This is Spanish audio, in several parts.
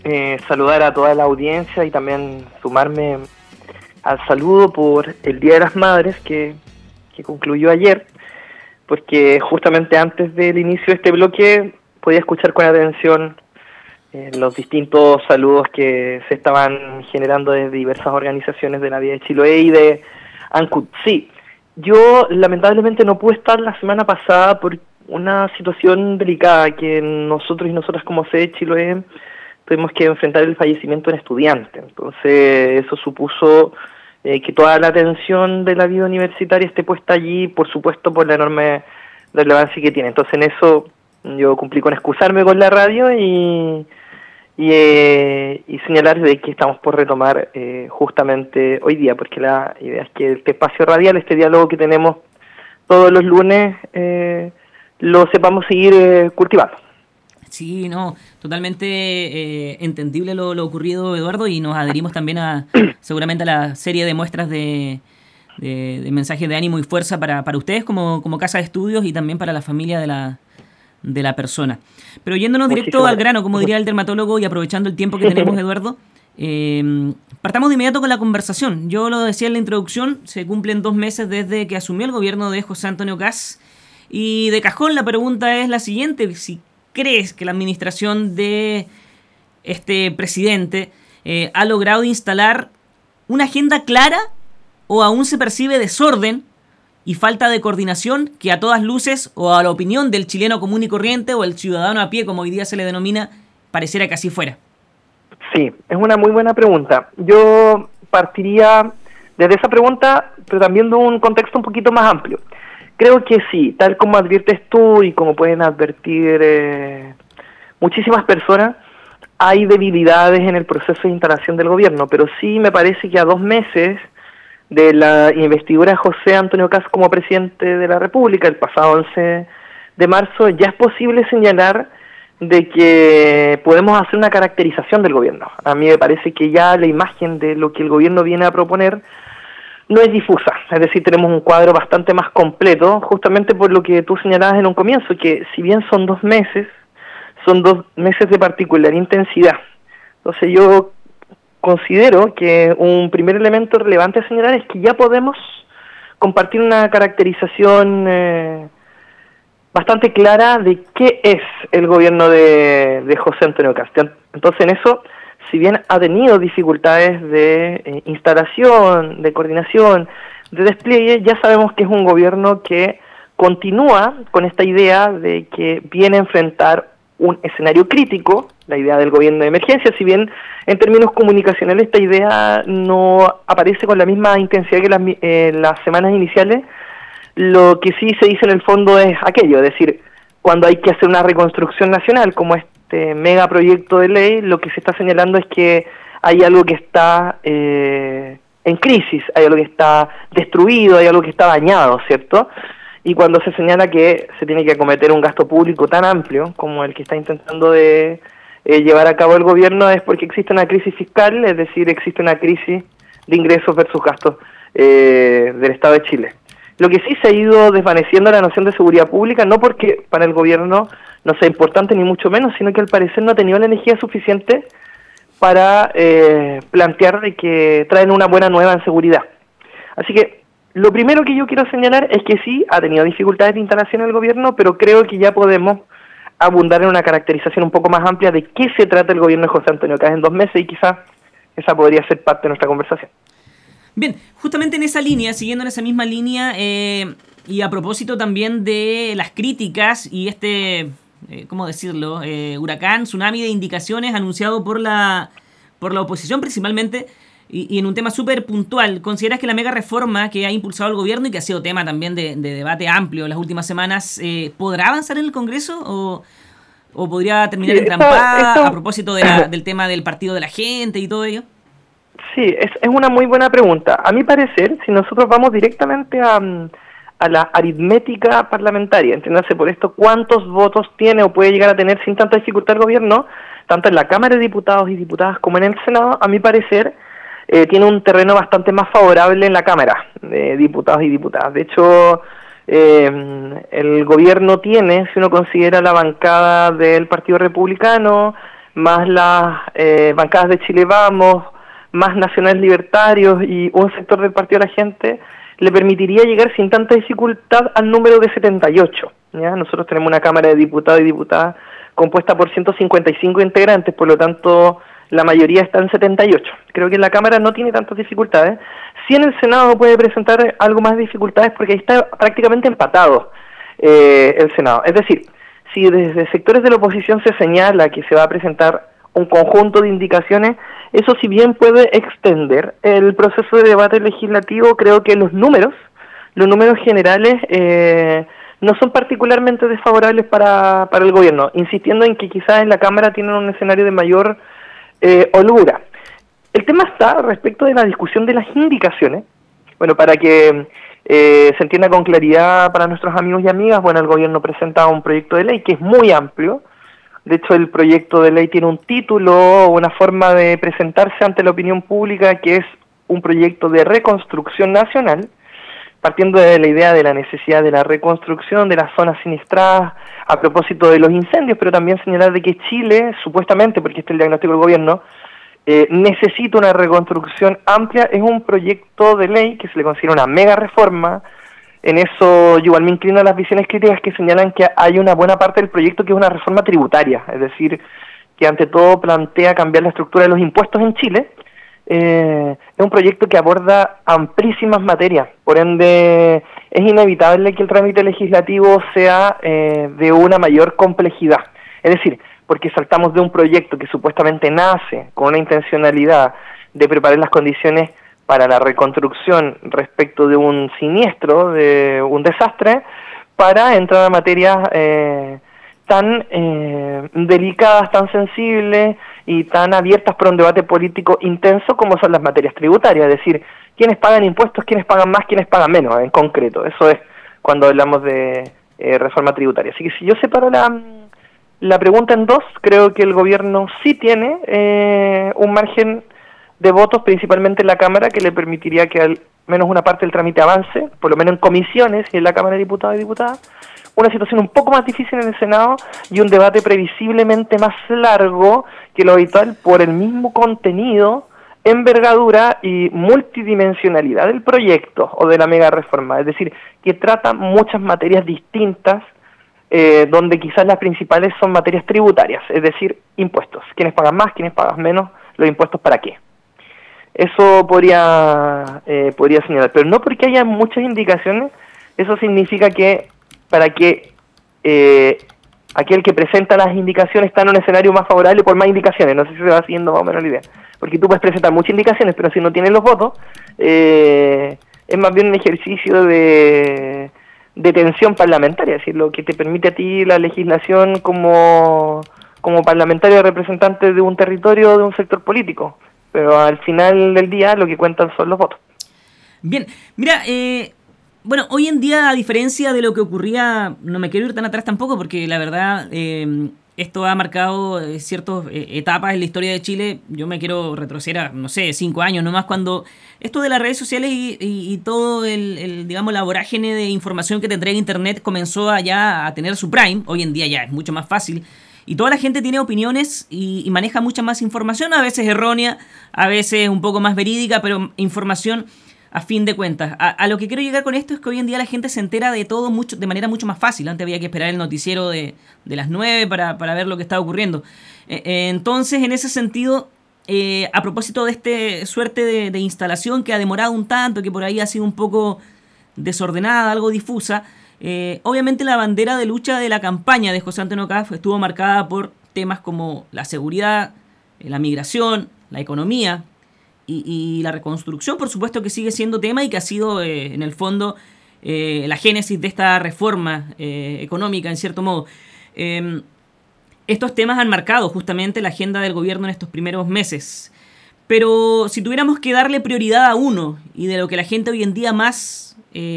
saludar a toda la audiencia y también sumarme al saludo por el Día de las Madres que concluyó ayer, porque justamente antes del inicio de este bloque podía escuchar con atención los distintos saludos que se estaban generando desde diversas organizaciones de la vida de Chiloé y de ANCUT. Sí, yo lamentablemente no pude estar la semana pasada por una situación delicada que nosotros y nosotras como sede Chiloé tuvimos que enfrentar el fallecimiento de un estudiante. Entonces eso supuso que toda la atención de la vida universitaria esté puesta allí, por supuesto por la enorme relevancia que tiene. Entonces en eso yo cumplí con excusarme con la radio y señalar de que estamos por retomar justamente hoy día, porque la idea es que este espacio radial, este diálogo que tenemos todos los lunes, lo sepamos seguir cultivando. Sí, no, totalmente entendible lo ocurrido, Eduardo, y nos adherimos también seguramente a la serie de muestras de mensajes de ánimo y fuerza para ustedes como casa de estudios y también para la familia de la persona. Pero yéndonos directo al grano, como diría el dermatólogo, y aprovechando el tiempo que tenemos, Eduardo, partamos de inmediato con la conversación. Yo lo decía en la introducción, se cumplen 2 meses desde que asumió el gobierno de José Antonio Kast, y de cajón la pregunta es la siguiente: si crees que la administración de este presidente ha logrado instalar una agenda clara o aún se percibe desorden y falta de coordinación que a todas luces, o a la opinión del chileno común y corriente o el ciudadano a pie, como hoy día se le denomina, pareciera que así fuera. Sí, es una muy buena pregunta. Yo partiría desde esa pregunta, pero también de un contexto un poquito más amplio. Creo que sí, tal como adviertes tú y como pueden advertir muchísimas personas, hay debilidades en el proceso de instalación del gobierno, pero sí me parece que a 2 meses de la investidura de José Antonio Kast como presidente de la República, el pasado 11 de marzo, ya es posible señalar de que podemos hacer una caracterización del gobierno. A mí me parece que ya la imagen de lo que el gobierno viene a proponer no es difusa, es decir, tenemos un cuadro bastante más completo, justamente por lo que tú señalabas en un comienzo, que si bien son 2 meses, son 2 meses de particular intensidad. Entonces yo considero que un primer elemento relevante a señalar es que ya podemos compartir una caracterización bastante clara de qué es el gobierno de José Antonio Kast. Entonces en eso, si bien ha tenido dificultades de instalación, de coordinación, de despliegue, ya sabemos que es un gobierno que continúa con esta idea de que viene a enfrentar un escenario crítico, la idea del gobierno de emergencia. Si bien en términos comunicacionales esta idea no aparece con la misma intensidad que las semanas iniciales, lo que sí se dice en el fondo es aquello, es decir, cuando hay que hacer una reconstrucción nacional como este megaproyecto de ley, lo que se está señalando es que hay algo que está en crisis, hay algo que está destruido, hay algo que está dañado, ¿cierto? Y cuando se señala que se tiene que acometer un gasto público tan amplio como el que está intentando de llevar a cabo el gobierno, es porque existe una crisis fiscal, es decir, existe una crisis de ingresos versus gastos del Estado de Chile. Lo que sí se ha ido desvaneciendo la noción de seguridad pública, no porque para el gobierno no sea importante ni mucho menos, sino que al parecer no ha tenido la energía suficiente para plantear de que traen una buena nueva en seguridad. Así que lo primero que yo quiero señalar es que sí, ha tenido dificultades de instalación el gobierno, pero creo que ya podemos abundar en una caracterización un poco más amplia de qué se trata el gobierno de José Antonio Kast en 2 meses, y quizás esa podría ser parte de nuestra conversación. Bien, justamente en esa línea, siguiendo en esa misma línea, y a propósito también de las críticas y ¿cómo decirlo? Huracán, tsunami de indicaciones anunciado por la oposición principalmente, y en un tema súper puntual, ¿consideras que la mega reforma que ha impulsado el gobierno y que ha sido tema también de debate amplio en las últimas semanas, podrá avanzar en el Congreso o podría terminar entrampada a propósito del tema del partido de la gente y todo ello? Sí, es una muy buena pregunta. A mi parecer, si nosotros vamos directamente a la aritmética parlamentaria, entiéndase por esto, cuántos votos tiene o puede llegar a tener sin tanta dificultad el gobierno, tanto en la Cámara de Diputados y Diputadas como en el Senado, a mi parecer, tiene un terreno bastante más favorable en la Cámara de Diputados y Diputadas. De hecho, el gobierno tiene, si uno considera la bancada del Partido Republicano, más las bancadas de Chile Vamos, más nacionales libertarios y un sector del Partido de la Gente, le permitiría llegar sin tanta dificultad al número de 78. ¿Ya? Nosotros tenemos una Cámara de Diputados y Diputadas compuesta por 155 integrantes, por lo tanto la mayoría está en 78. Creo que en la Cámara no tiene tantas dificultades. Sí, en el Senado puede presentar algo más de dificultades porque ahí está prácticamente empatado el Senado. Es decir, si desde sectores de la oposición se señala que se va a presentar un conjunto de indicaciones, eso si bien puede extender el proceso de debate legislativo, creo que los números generales no son particularmente desfavorables para el gobierno, insistiendo en que quizás en la Cámara tienen un escenario de mayor holgura. El tema está respecto de la discusión de las indicaciones. Bueno, para que se entienda con claridad para nuestros amigos y amigas, bueno, el gobierno presenta un proyecto de ley que es muy amplio. De hecho, el proyecto de ley tiene un título, una forma de presentarse ante la opinión pública, que es un proyecto de reconstrucción nacional, partiendo de la idea de la necesidad de la reconstrucción de las zonas siniestradas a propósito de los incendios, pero también señalar de que Chile, supuestamente, porque este es el diagnóstico del gobierno, necesita una reconstrucción amplia. Es un proyecto de ley que se le considera una mega reforma. En eso yo igual me inclino a las visiones críticas que señalan que hay una buena parte del proyecto que es una reforma tributaria, es decir, que ante todo plantea cambiar la estructura de los impuestos en Chile. Es un proyecto que aborda amplísimas materias, por ende es inevitable que el trámite legislativo sea de una mayor complejidad. Es decir, porque saltamos de un proyecto que supuestamente nace con una intencionalidad de preparar las condiciones para la reconstrucción respecto de un siniestro, de un desastre, para entrar a materias tan delicadas, tan sensibles y tan abiertas para un debate político intenso como son las materias tributarias, es decir, quiénes pagan impuestos, quiénes pagan más, quiénes pagan menos, en concreto. Eso es cuando hablamos de reforma tributaria. Así que si yo separo la pregunta en dos, creo que el gobierno sí tiene un margen de votos, principalmente en la Cámara, que le permitiría que al menos una parte del trámite avance, por lo menos en comisiones y en la Cámara de Diputados y Diputadas. Una situación un poco más difícil en el Senado y un debate previsiblemente más largo que lo habitual por el mismo contenido, envergadura y multidimensionalidad del proyecto o de la mega reforma. Es decir, que trata muchas materias distintas, donde quizás las principales son materias tributarias, es decir, impuestos. ¿Quiénes pagan más, quiénes pagan menos? ¿Los impuestos para qué? Eso podría señalar, pero no porque haya muchas indicaciones, eso significa que para que aquel que presenta las indicaciones está en un escenario más favorable por más indicaciones. No sé si se va haciendo más o menos la idea, porque tú puedes presentar muchas indicaciones, pero si no tienes los votos, es más bien un ejercicio de tensión parlamentaria, es decir, lo que te permite a ti la legislación como parlamentario representante de un territorio, de un sector político. Pero al final del día lo que cuentan son los votos. Bien, mira, bueno, hoy en día, a diferencia de lo que ocurría, no me quiero ir tan atrás tampoco, porque la verdad esto ha marcado ciertas etapas en la historia de Chile. Yo me quiero retroceder a, no sé, 5 años nomás, cuando esto de las redes sociales y todo digamos, la vorágine de información que te entrega Internet comenzó ya a tener su prime. Hoy en día ya es mucho más fácil. Y toda la gente tiene opiniones y maneja mucha más información, a veces errónea, a veces un poco más verídica, pero información a fin de cuentas. A lo que quiero llegar con esto es que hoy en día la gente se entera de todo de manera mucho más fácil. Antes había que esperar el noticiero de las 9 para ver lo que estaba ocurriendo. Entonces, en ese sentido, a propósito de este suerte de instalación que ha demorado un tanto, que por ahí ha sido un poco desordenada, algo difusa, obviamente la bandera de lucha de la campaña de José Antonio Caz estuvo marcada por temas como la seguridad, la migración, la economía y la reconstrucción, por supuesto que sigue siendo tema y que ha sido en el fondo la génesis de esta reforma económica en cierto modo. Estos temas han marcado justamente la agenda del gobierno en estos primeros meses. Pero si tuviéramos que darle prioridad a uno y de lo que la gente hoy en día más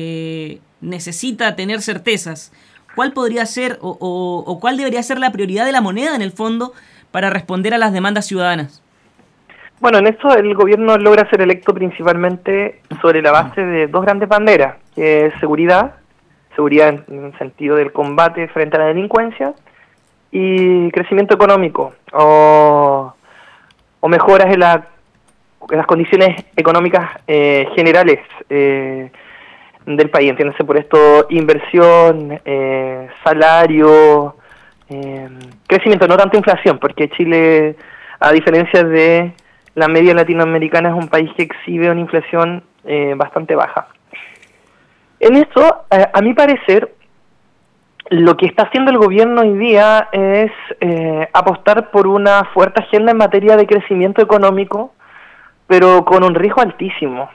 necesita tener certezas, ¿cuál podría ser o cuál debería ser la prioridad de la moneda en el fondo para responder a las demandas ciudadanas? Bueno, en esto el gobierno logra ser electo principalmente sobre la base de dos grandes banderas, que es seguridad en el sentido del combate frente a la delincuencia, y crecimiento económico o mejoras en las condiciones económicas generales del país, entiéndase por esto inversión, salario, crecimiento, no tanto inflación, porque Chile, a diferencia de la media latinoamericana, es un país que exhibe una inflación bastante baja. En esto, a mi parecer, lo que está haciendo el gobierno hoy día es apostar por una fuerte agenda en materia de crecimiento económico, pero con un riesgo altísimo.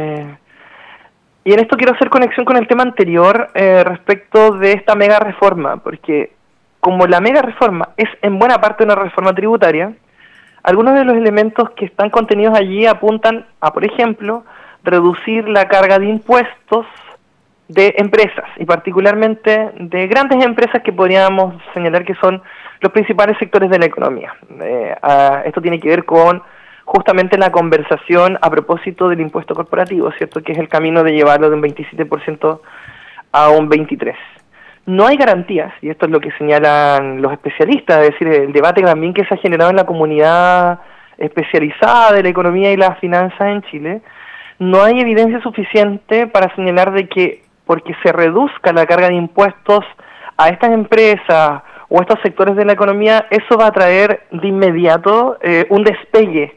Y en esto quiero hacer conexión con el tema anterior respecto de esta mega reforma, porque como la mega reforma es en buena parte una reforma tributaria, algunos de los elementos que están contenidos allí apuntan a, por ejemplo, reducir la carga de impuestos de empresas, y particularmente de grandes empresas que podríamos señalar que son los principales sectores de la economía. Esto tiene que ver con justamente la conversación a propósito del impuesto corporativo, ¿cierto? Que es el camino de llevarlo de un 27% a un 23%. No hay garantías, y esto es lo que señalan los especialistas, es decir, el debate también que se ha generado en la comunidad especializada de la economía y las finanzas en Chile. No hay evidencia suficiente para señalar de que porque se reduzca la carga de impuestos a estas empresas o a estos sectores de la economía, eso va a traer de inmediato un despegue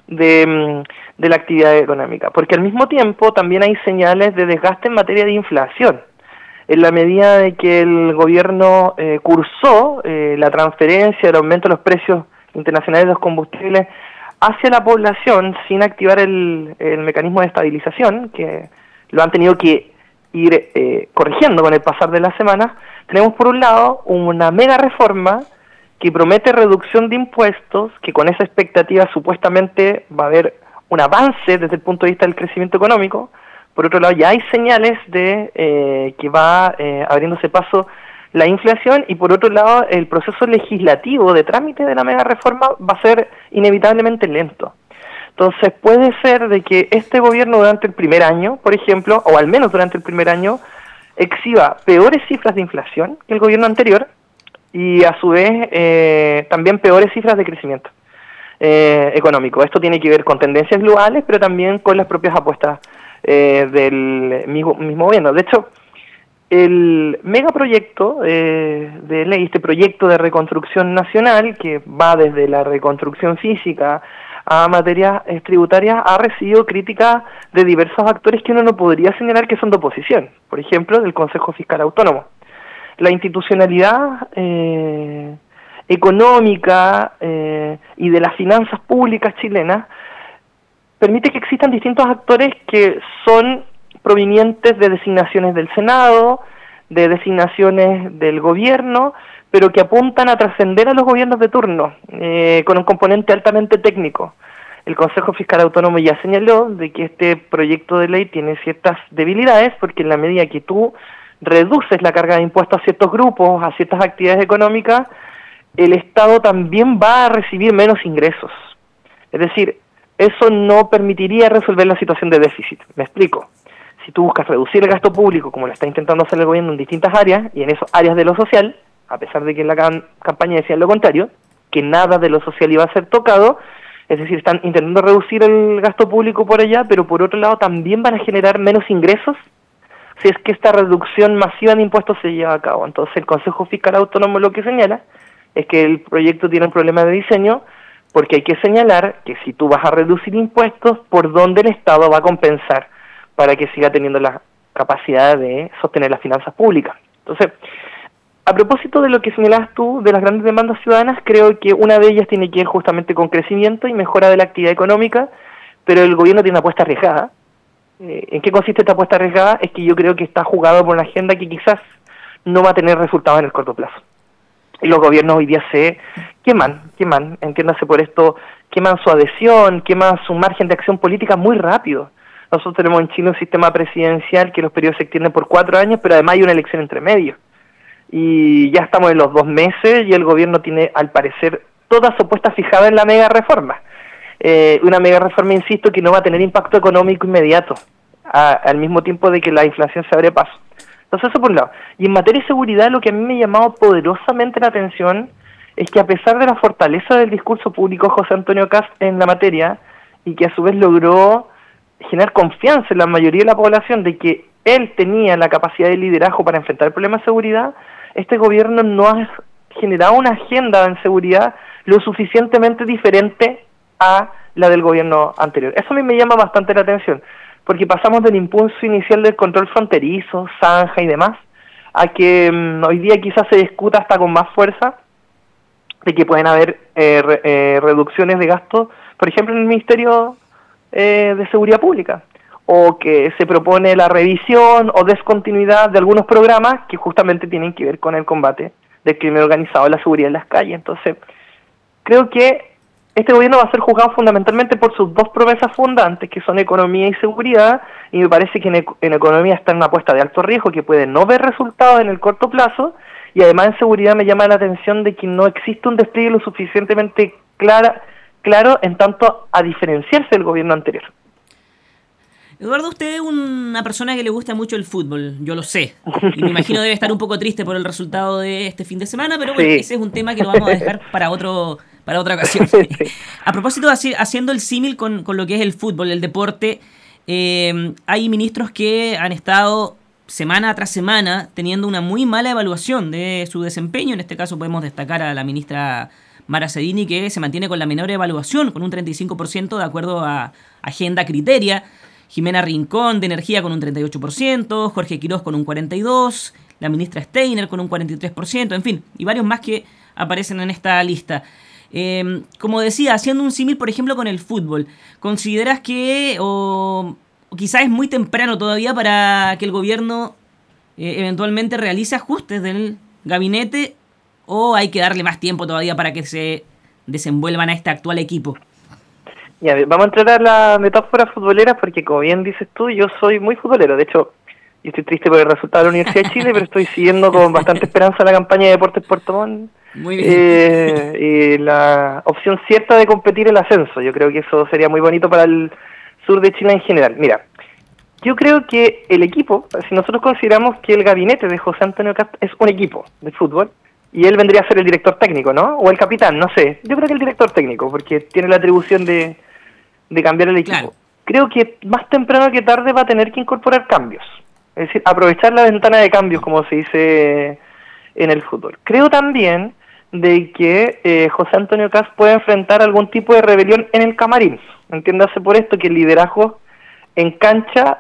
de la actividad económica, porque al mismo tiempo también hay señales de desgaste en materia de inflación. En la medida de que el gobierno cursó la transferencia, el aumento de los precios internacionales de los combustibles hacia la población sin activar el mecanismo de estabilización, que lo han tenido que ir corrigiendo con el pasar de las semanas, tenemos por un lado una mega reforma que promete reducción de impuestos, que con esa expectativa supuestamente va a haber un avance desde el punto de vista del crecimiento económico. Por otro lado, ya hay señales de que va abriéndose paso la inflación, y por otro lado, el proceso legislativo de trámite de la mega reforma va a ser inevitablemente lento. Entonces puede ser de que este gobierno durante el primer año, por ejemplo, o al menos durante el primer año, exhiba peores cifras de inflación que el gobierno anterior, y a su vez también peores cifras de crecimiento económico. Esto tiene que ver con tendencias globales, pero también con las propias apuestas del mismo gobierno. De hecho, el megaproyecto de ley, este proyecto de reconstrucción nacional, que va desde la reconstrucción física a materias tributarias, ha recibido críticas de diversos actores que uno no podría señalar que son de oposición. Por ejemplo, del Consejo Fiscal Autónomo. La institucionalidad económica y de las finanzas públicas chilenas permite que existan distintos actores que son provenientes de designaciones del Senado, de designaciones del gobierno, pero que apuntan a trascender a los gobiernos de turno, con un componente altamente técnico. El Consejo Fiscal Autónomo ya señaló de que este proyecto de ley tiene ciertas debilidades, porque en la medida que tú reduces la carga de impuestos a ciertos grupos, a ciertas actividades económicas, el Estado también va a recibir menos ingresos. Es decir, eso no permitiría resolver la situación de déficit. Me explico. Si tú buscas reducir el gasto público, como lo está intentando hacer el gobierno en distintas áreas, y en esas áreas de lo social, a pesar de que en la campaña decían lo contrario, que nada de lo social iba a ser tocado, es decir, están intentando reducir el gasto público por allá, pero por otro lado también van a generar menos ingresos si es que esta reducción masiva de impuestos se lleva a cabo. Entonces el Consejo Fiscal Autónomo lo que señala es que el proyecto tiene un problema de diseño, porque hay que señalar que si tú vas a reducir impuestos, ¿por dónde el Estado va a compensar para que siga teniendo la capacidad de sostener las finanzas públicas? Entonces, a propósito de lo que señalabas tú, de las grandes demandas ciudadanas, creo que una de ellas tiene que ver justamente con crecimiento y mejora de la actividad económica, pero el gobierno tiene una apuesta arriesgada. ¿En qué consiste esta apuesta arriesgada? Es que yo creo que está jugado por una agenda que quizás no va a tener resultados en el corto plazo. Y los gobiernos hoy día se queman, entiéndase por esto, queman su adhesión, queman su margen de acción política muy rápido. Nosotros tenemos en Chile un sistema presidencial que los periodos se extienden por 4 años, pero además hay una elección entre medio. Y ya estamos en los 2 meses y el gobierno tiene, al parecer, toda su apuesta fijada en la mega reforma. Una mega reforma, insisto, que no va a tener impacto económico inmediato, al mismo tiempo de que la inflación se abre paso. Entonces, eso por un lado. Y en materia de seguridad, lo que a mí me ha llamado poderosamente la atención es que a pesar de la fortaleza del discurso público José Antonio Kast en la materia, y que a su vez logró generar confianza en la mayoría de la población de que él tenía la capacidad de liderazgo para enfrentar el problema de seguridad, este gobierno no ha generado una agenda en seguridad lo suficientemente diferente a la del gobierno anterior. Eso a mí me llama bastante la atención, porque pasamos del impulso inicial del control fronterizo, zanja y demás, a que hoy día quizás se discuta hasta con más fuerza de que pueden haber reducciones de gastos, por ejemplo, en el Ministerio de Seguridad Pública, o que se propone la revisión o descontinuidad de algunos programas que justamente tienen que ver con el combate del crimen organizado y la seguridad en las calles. Entonces, creo que este gobierno va a ser juzgado fundamentalmente por sus dos promesas fundantes, que son economía y seguridad, y me parece que en economía está en una apuesta de alto riesgo que puede no ver resultados en el corto plazo, y además en seguridad me llama la atención de que no existe un despliegue lo suficientemente claro en tanto a diferenciarse del gobierno anterior. Eduardo, usted es una persona que le gusta mucho el fútbol, yo lo sé, y me imagino debe estar un poco triste por el resultado de este fin de semana, pero bueno, ese es un tema que lo vamos a dejar para otra ocasión. Sí. A propósito, haciendo el símil con lo que es el fútbol, el deporte, hay ministros que han estado semana tras semana teniendo una muy mala evaluación de su desempeño. En este caso podemos destacar a la ministra Mara Cedini, que se mantiene con la menor evaluación, con un 35% de acuerdo a Agenda Criteria. Jimena Rincón de Energía con un 38%, Jorge Quirós con un 42%, la ministra Steiner con un 43%, en fin, y varios más que aparecen en esta lista. Como decía, haciendo un símil, por ejemplo, con el fútbol, ¿consideras que o quizás es muy temprano todavía para que el gobierno eventualmente realice ajustes del gabinete, o hay que darle más tiempo todavía para que se desenvuelvan a este actual equipo? Ya, vamos a entrar a la metáfora futbolera porque, como bien dices tú, yo soy muy futbolero. De hecho, yo estoy triste por el resultado de la Universidad de Chile, pero estoy siguiendo con bastante esperanza la campaña de Deportes Puerto Montt. Muy bien. Y la opción cierta de competir el ascenso. Yo creo que eso sería muy bonito para el sur de Chile en general. Mira, yo creo que el equipo, si nosotros consideramos que el gabinete de José Antonio Kast es un equipo de fútbol, y él vendría a ser el director técnico, ¿no? O el capitán, no sé. Yo creo que el director técnico, porque tiene la atribución de cambiar el equipo. Claro. Creo que más temprano que tarde va a tener que incorporar cambios. Es decir, aprovechar la ventana de cambios, como se dice en el fútbol. Creo también de que José Antonio Kast puede enfrentar algún tipo de rebelión en el camarín. Entiéndase por esto que el liderazgo en cancha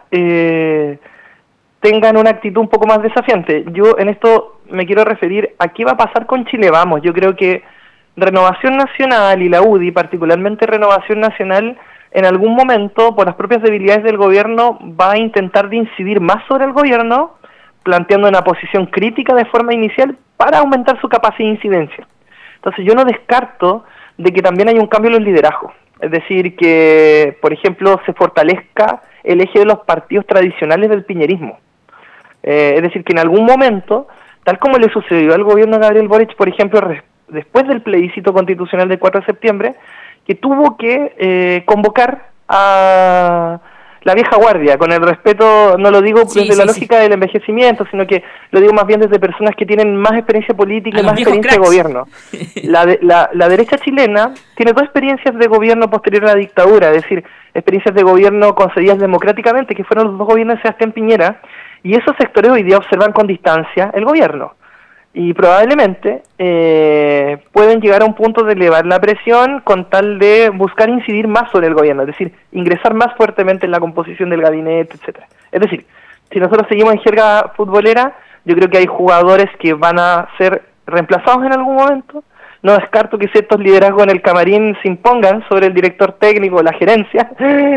tengan una actitud un poco más desafiante. Yo en esto me quiero referir a qué va a pasar con Chile Vamos. Yo creo que Renovación Nacional y la UDI, particularmente Renovación Nacional, en algún momento, por las propias debilidades del gobierno, va a intentar de incidir más sobre el gobierno, planteando una posición crítica de forma inicial para aumentar su capacidad de incidencia. Entonces yo no descarto de que también hay un cambio en los liderazgos. Es decir, que, por ejemplo, se fortalezca el eje de los partidos tradicionales del piñerismo. Es decir, que en algún momento, tal como le sucedió al gobierno de Gabriel Boric, por ejemplo, después del plebiscito constitucional del 4 de septiembre, que tuvo que convocar a la vieja guardia, con el respeto, no lo digo desde la lógica del envejecimiento, sino que lo digo más bien desde personas que tienen más experiencia política y más experiencia de gobierno. La derecha chilena tiene dos experiencias de gobierno posterior a la dictadura, es decir, experiencias de gobierno concedidas democráticamente, que fueron los dos gobiernos de Sebastián Piñera, y esos sectores hoy día observan con distancia el gobierno. Y probablemente pueden llegar a un punto de elevar la presión con tal de buscar incidir más sobre el gobierno, es decir, ingresar más fuertemente en la composición del gabinete, etcétera. Es decir, si nosotros seguimos en jerga futbolera, yo creo que hay jugadores que van a ser reemplazados en algún momento. No descarto que ciertos liderazgos en el camarín se impongan sobre el director técnico o la gerencia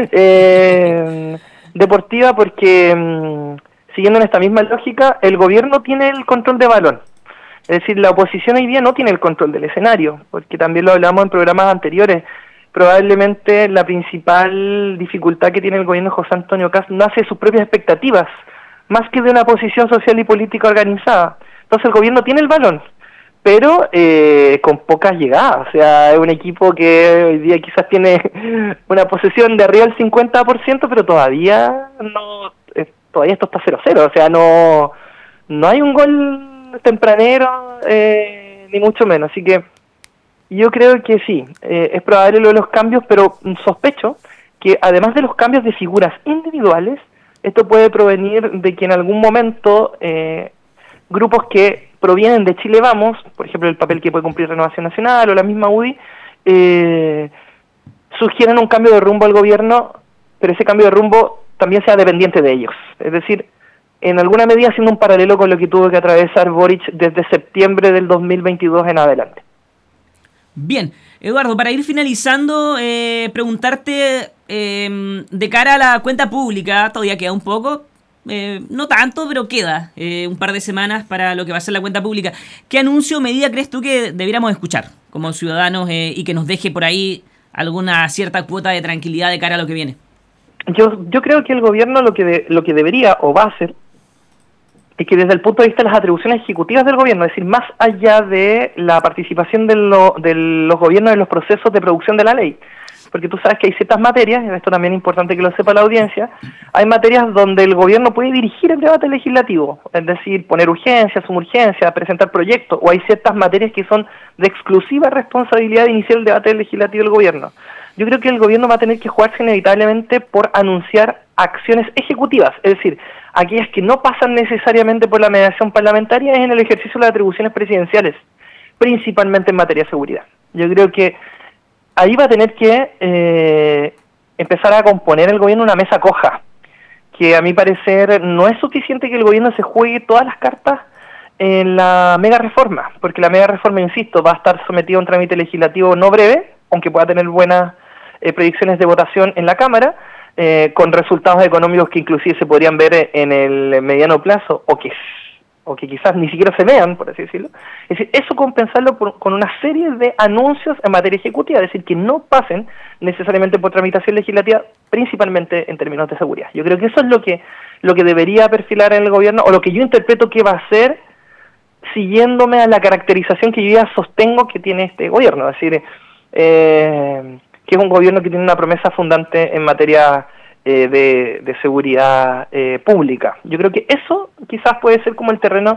deportiva, porque siguiendo en esta misma lógica, el gobierno tiene el control de balón. Es decir, la oposición hoy día no tiene el control del escenario, porque también lo hablamos en programas anteriores. Probablemente la principal dificultad que tiene el gobierno de José Antonio Kast nace de sus propias expectativas, más que de una posición social y política organizada. Entonces el gobierno tiene el balón, pero con pocas llegadas. O sea, es un equipo que hoy día quizás tiene una posesión de arriba del 50%, pero todavía esto está 0-0. O sea, no hay un gol tempranero, ni mucho menos. Así que Yo creo que sí, es probable lo de los cambios, pero sospecho que además de los cambios de figuras individuales, esto puede provenir de que en algún momento grupos que provienen de Chile Vamos, por ejemplo el papel que puede cumplir Renovación Nacional o la misma UDI, sugieran un cambio de rumbo al gobierno, pero ese cambio de rumbo también sea dependiente de ellos. Es decir, en alguna medida haciendo un paralelo con lo que tuvo que atravesar Boric desde septiembre del 2022 en adelante. Bien, Eduardo, para ir finalizando, preguntarte de cara a la cuenta pública, todavía queda un poco, no tanto, pero queda un par de semanas para lo que va a ser la cuenta pública. ¿Qué anuncio o medida crees tú que debiéramos escuchar como ciudadanos y que nos deje por ahí alguna cierta cuota de tranquilidad de cara a lo que viene? Yo creo que el gobierno lo que debería o va a hacer es que desde el punto de vista de las atribuciones ejecutivas del gobierno, es decir, más allá de la participación de los gobiernos en los procesos de producción de la ley, porque tú sabes que hay ciertas materias, y esto también es importante que lo sepa la audiencia, hay materias donde el gobierno puede dirigir el debate legislativo, es decir, poner urgencia, sumurgencia, presentar proyectos, o hay ciertas materias que son de exclusiva responsabilidad de iniciar el debate legislativo del gobierno. Yo creo que el gobierno va a tener que jugarse inevitablemente por anunciar acciones ejecutivas, es decir, aquellas que no pasan necesariamente por la mediación parlamentaria en el ejercicio de las atribuciones presidenciales, principalmente en materia de seguridad. Yo creo que ahí va a tener que empezar a componer el gobierno una mesa coja, que a mi parecer no es suficiente que el gobierno se juegue todas las cartas en la mega reforma, porque la mega reforma, insisto, va a estar sometida a un trámite legislativo no breve, aunque pueda tener buenas predicciones de votación en la Cámara, con resultados económicos que inclusive se podrían ver en el mediano plazo, o que quizás ni siquiera se vean, por así decirlo. Es decir, eso compensarlo con una serie de anuncios en materia ejecutiva, es decir, que no pasen necesariamente por tramitación legislativa, principalmente en términos de seguridad. Yo creo que eso es lo que debería perfilar el gobierno, o lo que yo interpreto que va a hacer, siguiéndome a la caracterización que yo ya sostengo que tiene este gobierno, es decir, que es un gobierno que tiene una promesa fundante en materia de seguridad pública. Yo creo que eso quizás puede ser como el terreno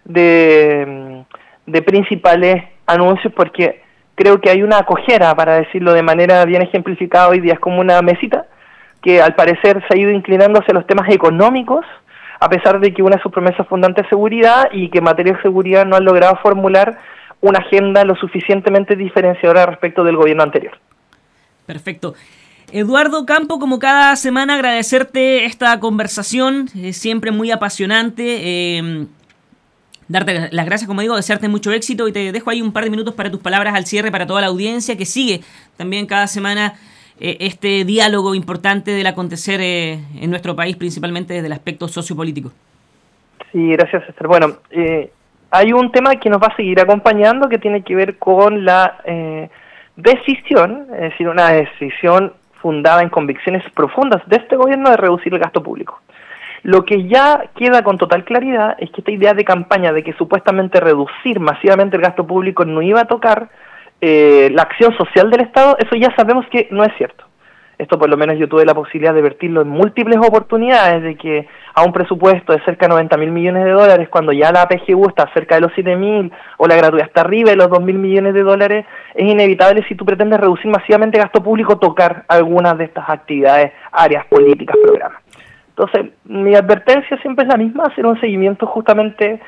de principales anuncios, porque creo que hay una acojera, para decirlo de manera bien ejemplificada hoy día, es como una mesita que al parecer se ha ido inclinando hacia los temas económicos, a pesar de que una de sus promesas fundantes es seguridad, y que en materia de seguridad no han logrado formular una agenda lo suficientemente diferenciadora respecto del gobierno anterior. Perfecto. Eduardo Campo, como cada semana, agradecerte esta conversación, siempre muy apasionante, darte las gracias, como digo, desearte mucho éxito, y te dejo ahí un par de minutos para tus palabras al cierre para toda la audiencia que sigue también cada semana este diálogo importante del acontecer en nuestro país, principalmente desde el aspecto sociopolítico. Sí, gracias, Esther. Bueno, hay un tema que nos va a seguir acompañando que tiene que ver con la decisión, es decir, una decisión fundada en convicciones profundas de este gobierno de reducir el gasto público. Lo que ya queda con total claridad es que esta idea de campaña de que supuestamente reducir masivamente el gasto público no iba a tocar la acción social del Estado, eso ya sabemos que no es cierto. Esto por lo menos yo tuve la posibilidad de vertirlo en múltiples oportunidades, de que a un presupuesto de cerca de 90.000 millones de dólares, cuando ya la PGU está cerca de los 7.000 o la gratuidad está arriba de los 2.000 millones de dólares, es inevitable, si tú pretendes reducir masivamente gasto público, tocar algunas de estas actividades, áreas, políticas, programas. Entonces, mi advertencia siempre es la misma, hacer un seguimiento justamente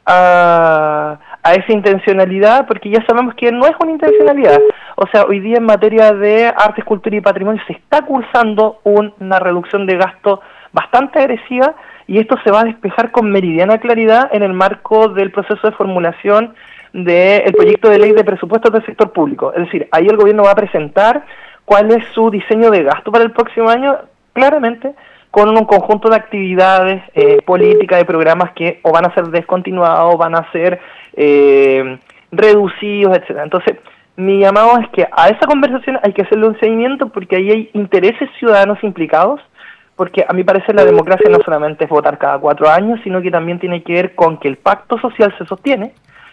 a esa intencionalidad, porque ya sabemos que no es una intencionalidad. O sea, hoy día en materia de artes, cultura y patrimonio se está cursando una reducción de gasto bastante agresiva, y esto se va a despejar con meridiana claridad en el marco del proceso de formulación del proyecto de ley de presupuestos del sector público. Es decir, ahí el gobierno va a presentar cuál es su diseño de gasto para el próximo año, claramente con un conjunto de actividades políticas, de programas que o van a ser descontinuados, o van a ser reducidos, etcétera. Entonces, mi llamado es que a esa conversación hay que hacerle un seguimiento, porque ahí hay intereses ciudadanos implicados, porque a mi parecer la democracia no solamente es votar cada 4 años, sino que también tiene que ver con que el pacto social se sostiene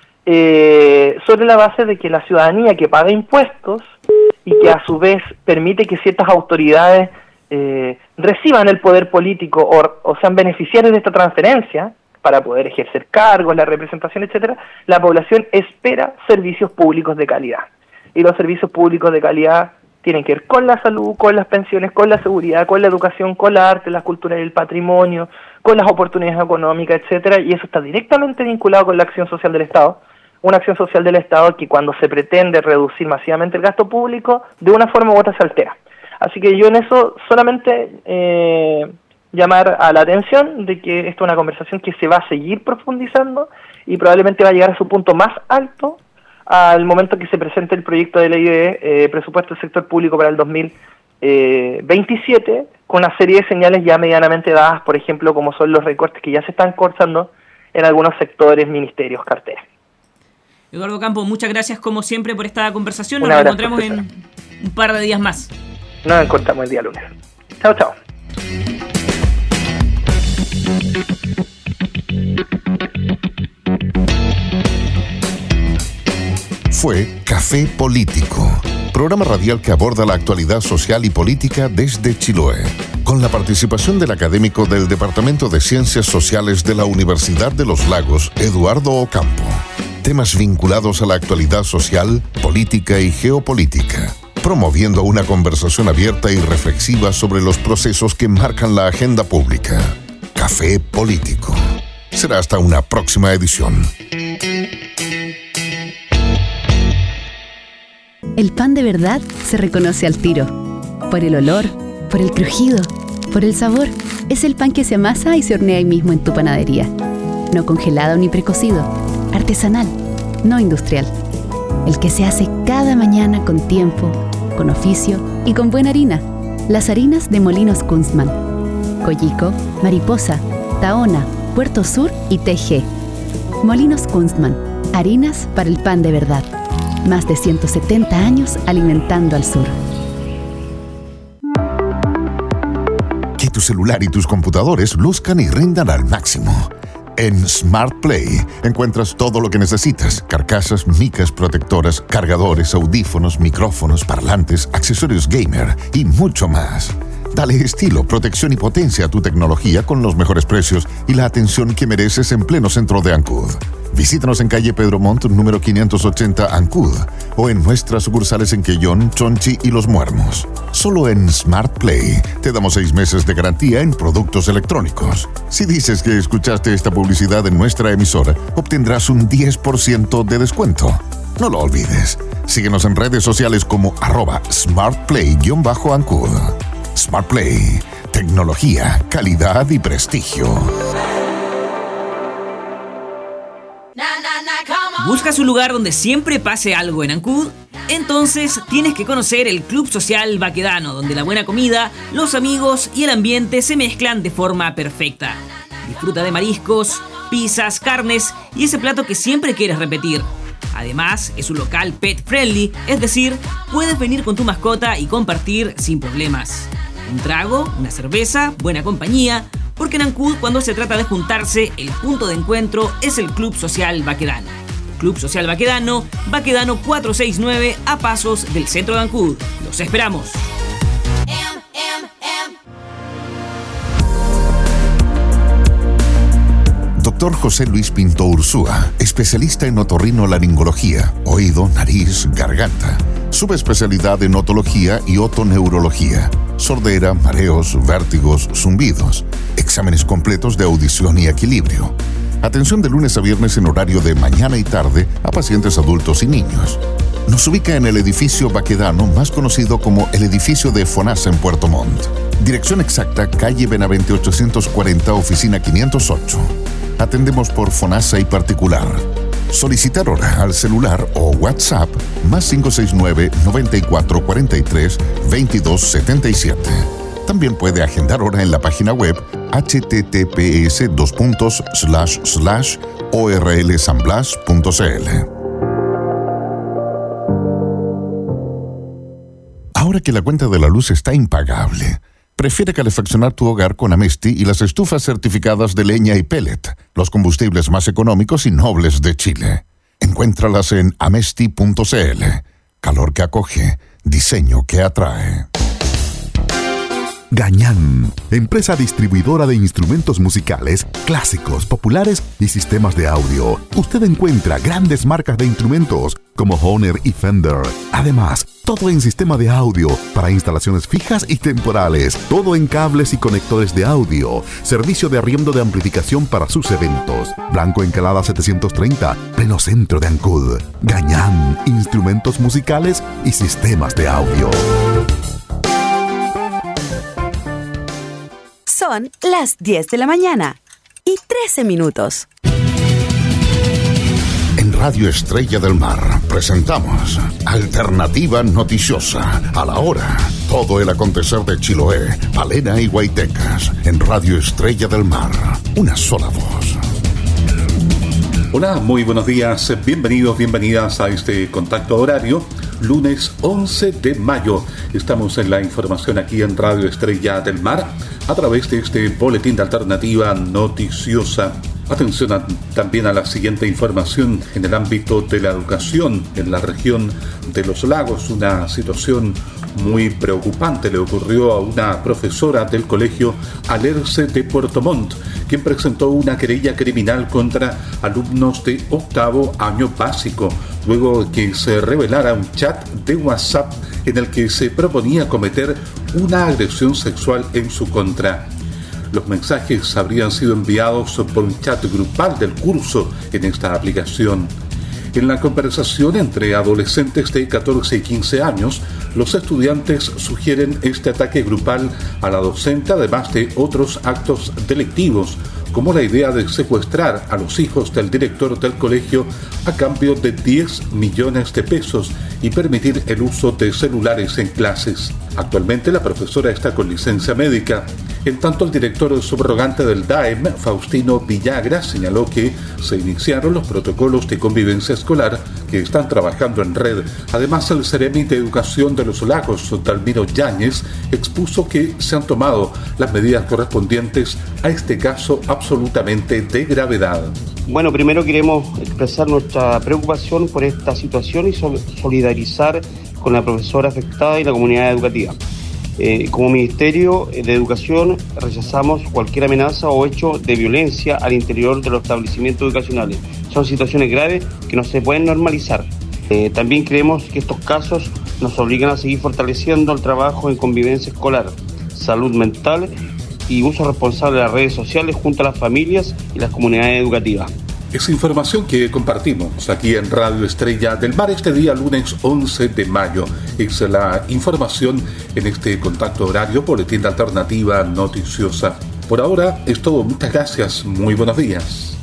sobre la base de que la ciudadanía que paga impuestos y que a su vez permite que ciertas autoridades reciban el poder político o sean beneficiarios de esta transferencia para poder ejercer cargos, la representación, etcétera, la población espera servicios públicos de calidad. y los servicios públicos de calidad tienen que ver con la salud, con las pensiones, con la seguridad, con la educación, con la arte, la cultura y el patrimonio, con las oportunidades económicas, etcétera, y eso está directamente vinculado con la acción social del Estado, una acción social del Estado que cuando se pretende reducir masivamente el gasto público, de una forma u otra se altera. Así que yo en eso solamente llamar a la atención de que esta es una conversación que se va a seguir profundizando y probablemente va a llegar a su punto más alto al momento que se presente el proyecto de ley de presupuesto del sector público para el 2027, con una serie de señales ya medianamente dadas, por ejemplo, como son los recortes que ya se están cursando en algunos sectores, ministerios, carteras. Eduardo Campos, muchas gracias como siempre por esta conversación. Nos encontramos en un par de días más. Nos encontramos el día lunes. Chao, chao. Fue Café Político, programa radial que aborda la actualidad social y política desde Chiloé, con la participación del académico del Departamento de Ciencias Sociales de la Universidad de los Lagos, Eduardo Ocampo. Temas vinculados a la actualidad social, política y geopolítica, promoviendo una conversación abierta y reflexiva sobre los procesos que marcan la agenda pública. Café Político. Será hasta una próxima edición. El pan de verdad se reconoce al tiro. Por el olor, por el crujido, por el sabor. Es el pan que se amasa y se hornea ahí mismo en tu panadería. No congelado ni precocido. Artesanal, no industrial. El que se hace cada mañana con tiempo, con oficio y con buena harina. Las harinas de Molinos Kunstmann. Coyico, Mariposa, Tahona, Puerto Sur y TG. Molinos Kunstmann. Harinas para el pan de verdad. Más de 170 años alimentando al sur. Que tu celular y tus computadores luzcan y rindan al máximo. En Smart Play encuentras todo lo que necesitas: carcasas, micas protectoras, cargadores, audífonos, micrófonos, parlantes, accesorios gamer y mucho más. Dale estilo, protección y potencia a tu tecnología con los mejores precios y la atención que mereces en pleno centro de Ancud. Visítanos en calle Pedro Montt, número 580, Ancud, o en nuestras sucursales en Quellón, Chonchi y Los Muermos. Solo en Smart Play te damos 6 meses de garantía en productos electrónicos. Si dices que escuchaste esta publicidad en nuestra emisora, obtendrás un 10% de descuento. No lo olvides. Síguenos en redes sociales como @smartplay_Ancud. Smart Play. Tecnología, calidad y prestigio. ¿Buscas un lugar donde siempre pase algo en Ancud? Entonces tienes que conocer el Club Social Baquedano, donde la buena comida, los amigos y el ambiente se mezclan de forma perfecta. Disfruta de mariscos, pizzas, carnes y ese plato que siempre quieres repetir. Además, es un local pet friendly, es decir, puedes venir con tu mascota y compartir sin problemas. Un trago, una cerveza, buena compañía, porque en Ancud, cuando se trata de juntarse, el punto de encuentro es el Club Social Baquedano. Club Social Baquedano, Baquedano 469, a pasos del centro de Ancud. ¡Los esperamos! Dr. José Luis Pinto Ursúa, especialista en otorrinolaringología, oído, nariz, garganta. Subespecialidad en otología y otoneurología. Sordera, mareos, vértigos, zumbidos. Exámenes completos de audición y equilibrio. Atención de lunes a viernes en horario de mañana y tarde a pacientes adultos y niños. Nos ubica en el edificio Baquedano, más conocido como el edificio de FONASA en Puerto Montt. Dirección exacta, calle Benavente 840, oficina 508. Atendemos por FONASA y particular. Solicitar hora al celular o WhatsApp más 569-9443-2277. También puede agendar hora en la página web https://orlsanblas.cl. Ahora que la cuenta de la luz está impagable, prefiere calefaccionar tu hogar con Amesti y las estufas certificadas de leña y pellet, los combustibles más económicos y nobles de Chile. Encuéntralas en amesti.cl. Calor que acoge, diseño que atrae. Gañán, empresa distribuidora de instrumentos musicales, clásicos, populares y sistemas de audio. Usted encuentra grandes marcas de instrumentos como Hohner y Fender. Además, todo en sistema de audio para instalaciones fijas y temporales. Todo en cables y conectores de audio. Servicio de arriendo de amplificación para sus eventos. Blanco Encalada 730, pleno centro de Ancud. Gañán, instrumentos musicales y sistemas de audio. Son las 10 de la mañana y 13 minutos. En Radio Estrella del Mar presentamos Alternativa Noticiosa. A la hora, todo el acontecer de Chiloé, Palena y Guaitecas. En Radio Estrella del Mar, una sola voz. Hola, muy buenos días, bienvenidos, bienvenidas a este contacto horario, lunes 11 de mayo. Estamos en la información aquí en Radio Estrella del Mar, a través de este boletín de Alternativa Noticiosa. Atención también a la siguiente información en el ámbito de la educación en la región de Los Lagos. Una situación muy preocupante le ocurrió a una profesora del colegio Alerce de Puerto Montt, quien presentó una querella criminal contra alumnos de octavo año básico, luego que se revelara un chat de WhatsApp en el que se proponía cometer una agresión sexual en su contra. Los mensajes habrían sido enviados por un chat grupal del curso en esta aplicación. En la conversación entre adolescentes de 14 y 15 años, los estudiantes sugieren este ataque grupal a la docente, además de otros actos delictivos, como la idea de secuestrar a los hijos del director del colegio a cambio de 10 millones de pesos y permitir el uso de celulares en clases. Actualmente la profesora está con licencia médica. En tanto, el director subrogante del DAEM, Faustino Villagra, señaló que se iniciaron los protocolos de convivencia escolar que están trabajando en red. Además, el Ceremi de Educación de Los Lagos, Dalmiro Yáñez, expuso que se han tomado las medidas correspondientes a este caso absolutamente de gravedad. Bueno, primero queremos expresar nuestra preocupación por esta situación y solidarizar con la profesora afectada y la comunidad educativa. Como Ministerio de Educación rechazamos cualquier amenaza o hecho de violencia al interior de los establecimientos educacionales. Son situaciones graves que no se pueden normalizar. También creemos que estos casos nos obligan a seguir fortaleciendo el trabajo en convivencia escolar, salud mental y uso responsable de las redes sociales junto a las familias y las comunidades educativas. Es información que compartimos aquí en Radio Estrella del Mar este día lunes 11 de mayo. Es la información en este contacto horario, boletín de Alternativa Noticiosa. Por ahora es todo, muchas gracias, muy buenos días.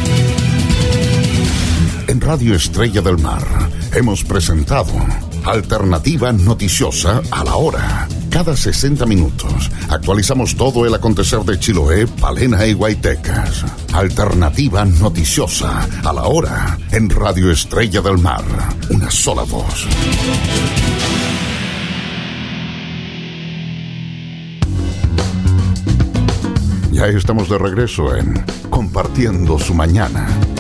En Radio Estrella del Mar hemos presentado Alternativa Noticiosa a la hora. Cada 60 minutos actualizamos todo el acontecer de Chiloé, Palena y Guaitecas. Alternativa Noticiosa a la hora en Radio Estrella del Mar. Una sola voz. Ya estamos de regreso en Compartiendo su Mañana.